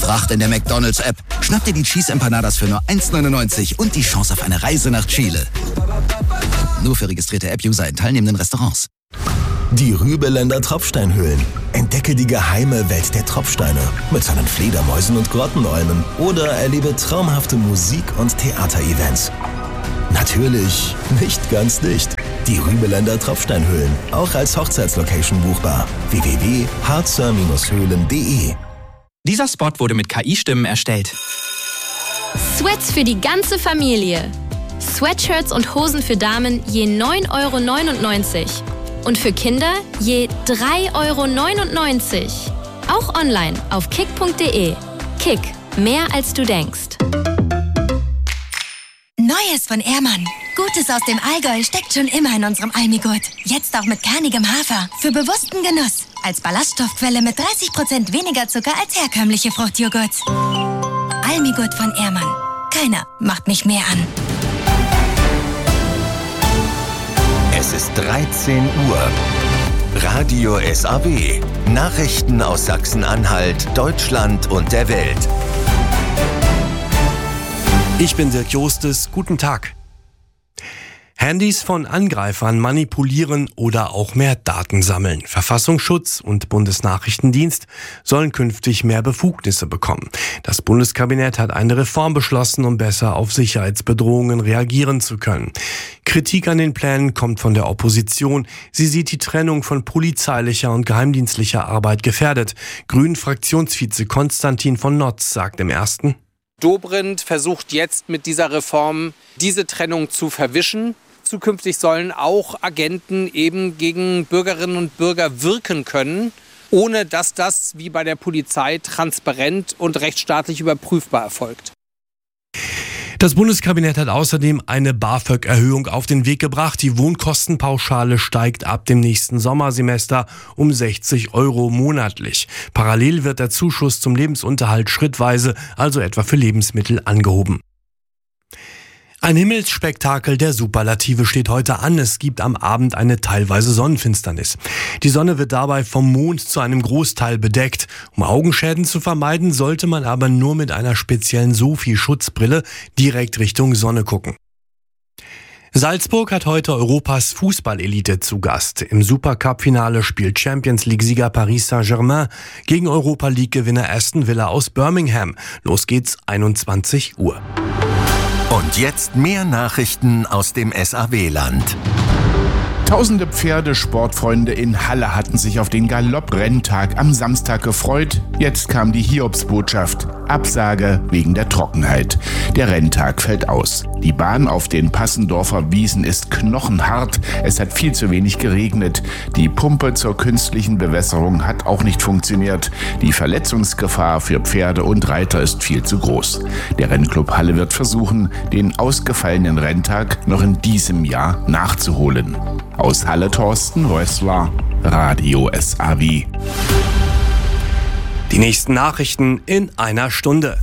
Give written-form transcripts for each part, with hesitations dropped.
Fracht in der McDonald's-App. Schnapp dir die Cheese Empanadas für nur 1,99 und die Chance auf eine Reise nach Chile. Nur für registrierte App-User in teilnehmenden Restaurants. Die Rübeländer Tropfsteinhöhlen. Entdecke die geheime Welt der Tropfsteine mit seinen Fledermäusen und Grottenolmen oder erlebe traumhafte Musik- und Theaterevents. Natürlich nicht ganz dicht. Die Rübeländer Tropfsteinhöhlen, auch als Hochzeitslocation buchbar. www.harzer-höhlen.de. Dieser Spot wurde mit KI-Stimmen erstellt. Sweats für die ganze Familie. Sweatshirts und Hosen für Damen je 9,99 € und für Kinder je 3,99 €. Auch online auf kick.de. Kick, mehr als du denkst. Neues von Ehrmann. Gutes aus dem Allgäu steckt schon immer in unserem Almigurt. Jetzt auch mit kernigem Hafer. Für bewussten Genuss. Als Ballaststoffquelle mit 30% weniger Zucker als herkömmliche Fruchtjoghurts. Almigurt von Ehrmann. Keiner macht mich mehr an. Es ist 13 Uhr. Radio SAW. Nachrichten aus Sachsen-Anhalt, Deutschland und der Welt. Ich bin Dirk Jostes. Guten Tag. Handys von Angreifern manipulieren oder auch mehr Daten sammeln. Verfassungsschutz und Bundesnachrichtendienst sollen künftig mehr Befugnisse bekommen. Das Bundeskabinett hat eine Reform beschlossen, um besser auf Sicherheitsbedrohungen reagieren zu können. Kritik an den Plänen kommt von der Opposition. Sie sieht die Trennung von polizeilicher und geheimdienstlicher Arbeit gefährdet. Grünen-Fraktionsvize Konstantin von Notz sagt im Ersten: Dobrindt versucht jetzt mit dieser Reform diese Trennung zu verwischen. Zukünftig sollen auch Agenten eben gegen Bürgerinnen und Bürger wirken können, ohne dass das wie bei der Polizei transparent und rechtsstaatlich überprüfbar erfolgt. Das Bundeskabinett hat außerdem eine BAföG-Erhöhung auf den Weg gebracht. Die Wohnkostenpauschale steigt ab dem nächsten Sommersemester um 60 € monatlich. Parallel wird der Zuschuss zum Lebensunterhalt schrittweise, also etwa für Lebensmittel, angehoben. Ein Himmelsspektakel der Superlative steht heute an. Es gibt am Abend eine teilweise Sonnenfinsternis. Die Sonne wird dabei vom Mond zu einem Großteil bedeckt. Um Augenschäden zu vermeiden, sollte man aber nur mit einer speziellen SOFI-Schutzbrille direkt Richtung Sonne gucken. Salzburg hat heute Europas Fußballelite zu Gast. Im Supercup-Finale spielt Champions-League-Sieger Paris Saint-Germain gegen Europa-League-Gewinner Aston Villa aus Birmingham. Los geht's, 21 Uhr. Und jetzt mehr Nachrichten aus dem SAW-Land. Tausende Pferdesportfreunde in Halle hatten sich auf den Galopp-Renntag am Samstag gefreut. Jetzt kam die Hiobsbotschaft. Absage wegen der Trockenheit. Der Renntag fällt aus. Die Bahn auf den Passendorfer Wiesen ist knochenhart. Es hat viel zu wenig geregnet. Die Pumpe zur künstlichen Bewässerung hat auch nicht funktioniert. Die Verletzungsgefahr für Pferde und Reiter ist viel zu groß. Der Rennclub Halle wird versuchen, den ausgefallenen Renntag noch in diesem Jahr nachzuholen. Aus Halle Thorsten Rössler, Radio SAW. Die nächsten Nachrichten in einer Stunde.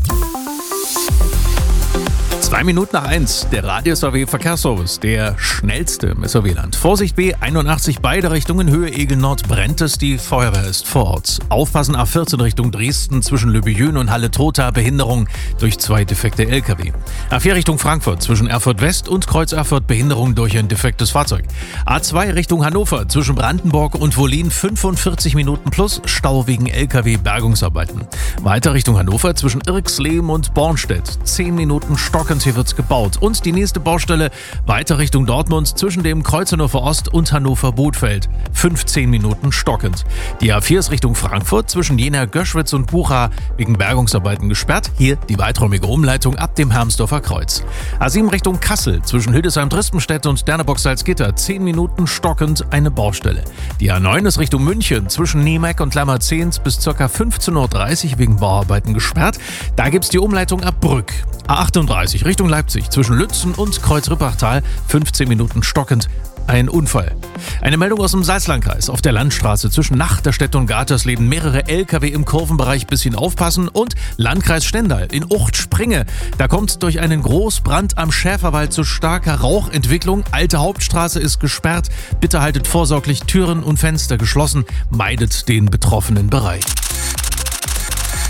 1:02, der Radio SAW Verkehrsservice, der schnellste im SAW-Land. Vorsicht B81, beide Richtungen, Höhe Egel Nord brennt es, die Feuerwehr ist vor Ort. Aufpassen A14 Richtung Dresden zwischen Löbejün und Halle-Trotha, Behinderung durch 2 defekte LKW. A4 Richtung Frankfurt zwischen Erfurt West und Kreuz Erfurt, Behinderung durch ein defektes Fahrzeug. A2 Richtung Hannover zwischen Brandenburg und Wollin 45 Minuten plus Stau wegen LKW Bergungsarbeiten. Weiter Richtung Hannover zwischen Irxleben und Bornstedt 10 Minuten stockend. Hier wird's gebaut. Und die nächste Baustelle weiter Richtung Dortmund zwischen dem Kreuz Hannover Ost und Hannover Bothfeld. 15 Minuten stockend. Die A4 ist Richtung Frankfurt zwischen Jena, Göschwitz und Bucha wegen Bergungsarbeiten gesperrt. Hier die weiträumige Umleitung ab dem Hermsdorfer Kreuz. A7 Richtung Kassel zwischen Hildesheim-Drispenstedt und Derneburg-Salzgitter. 10 Minuten stockend eine Baustelle. Die A9 ist Richtung München zwischen Niemeck und Lammerzehnt bis ca. 15:30 Uhr wegen Bauarbeiten gesperrt. Da gibt's die Umleitung ab Brück. A38 Richtung Leipzig zwischen Lützen und Kreuz-Rippachtal 15 Minuten stockend. Ein Unfall. Eine Meldung aus dem Salzlandkreis. Auf der Landstraße zwischen Nachterstedt und Gatersleben mehrere LKW im Kurvenbereich, bisschen aufpassen. Und Landkreis Stendal in Ucht-Springe. Da kommt durch einen Großbrand am Schäferwald zu starker Rauchentwicklung. Alte Hauptstraße ist gesperrt. Bitte haltet vorsorglich Türen und Fenster geschlossen. Meidet den betroffenen Bereich.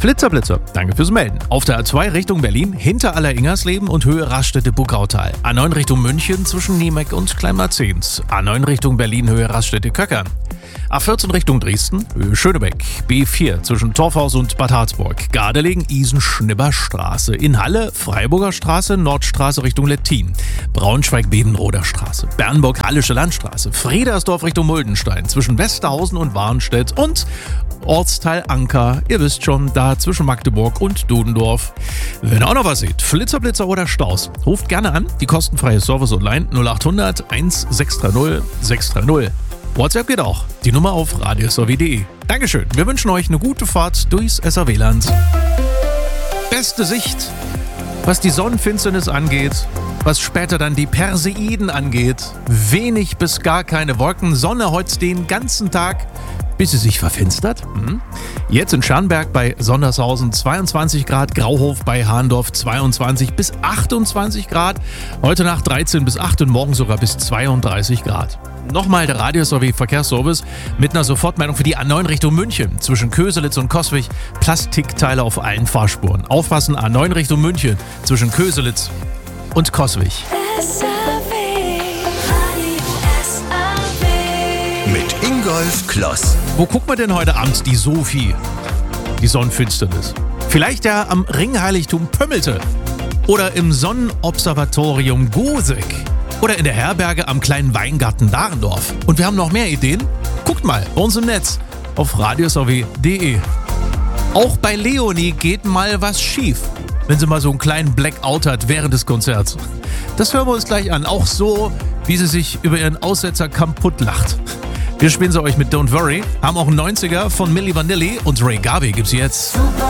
Flitzer, danke fürs Melden. Auf der A2 Richtung Berlin, hinter Aller-Ingersleben und Höhe Raststätte-Buckautal. A9 Richtung München zwischen Niemeck und Kleinmarzens. A9 Richtung Berlin, Höhe Raststätte-Köckern. A14 Richtung Dresden, Höhe Schönebeck. B4 zwischen Torfhaus und Bad Harzburg. Gardelegen, Isen-Schnibberstraße. In Halle, Freiburger Straße, Nordstraße Richtung Lettin. Braunschweig-Bedenroder Straße. Bernburg-Hallische Landstraße. Friedersdorf Richtung Muldenstein. Zwischen Westerhausen und Warnstedt. Und Ortsteil Anker. Ihr wisst schon, da zwischen Magdeburg und Dudendorf. Wenn ihr auch noch was seht, Flitzer oder Staus, ruft gerne an. Die kostenfreie Service online 0800 1630 630. WhatsApp geht auch. Die Nummer auf radiosw.de. Dankeschön. Wir wünschen euch eine gute Fahrt durchs SAW-Land. Beste Sicht, was die Sonnenfinsternis angeht, was später dann die Perseiden angeht. Wenig bis gar keine Wolken. Sonne heute den ganzen Tag, bis sie sich verfinstert. Jetzt in Scharnberg bei Sondershausen 22 Grad, Grauhof bei Hahndorf 22 bis 28 Grad. Heute Nacht 13 bis 8 und morgen sogar bis 32 Grad. Nochmal der Radio-Verkehrsservice mit einer Sofortmeldung für die A9 Richtung München. Zwischen Köselitz und Coswig Plastikteile auf allen Fahrspuren. Aufpassen, A9 Richtung München. Zwischen Köselitz und Coswig. Mit Ingolf Kloss. Wo guckt man denn heute Abend die Sophie? Die Sonnenfinsternis. Vielleicht ja am Ringheiligtum Pömmelte. Oder im Sonnenobservatorium Goseck. Oder in der Herberge am kleinen Weingarten Dahrendorf. Und wir haben noch mehr Ideen? Guckt mal bei uns im Netz auf radiosw.de. Auch bei Leonie geht mal was schief, wenn sie mal so einen kleinen Blackout hat während des Konzerts. Das hören wir uns gleich an. Auch so, wie sie sich über ihren Aussetzer kaputt lacht. Wir spielen sie euch mit Don't Worry, haben auch einen 90er von Milli Vanilli und Ray Garvey gibt's jetzt.